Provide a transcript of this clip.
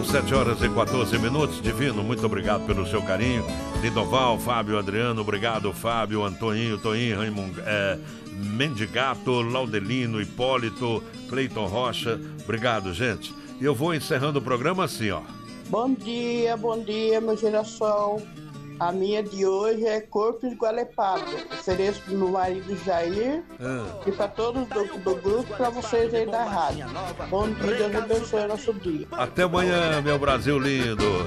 7 horas e 14 minutos. Divino, muito obrigado pelo seu carinho. Lidoval, Fábio, Adriano, obrigado. Fábio, Antoninho, Toninho, Raimundo, Mendigato, Laudelino, Hipólito, Cleiton Rocha. Obrigado, gente. E eu vou encerrando o programa assim, ó. Bom dia, meu geração. A minha de hoje é corpo esgualepado. Ofereço pro meu marido Jair e para todos do grupo, para vocês aí da rádio. Bom dia, Deus abençoe nosso dia. Até amanhã, meu Brasil lindo.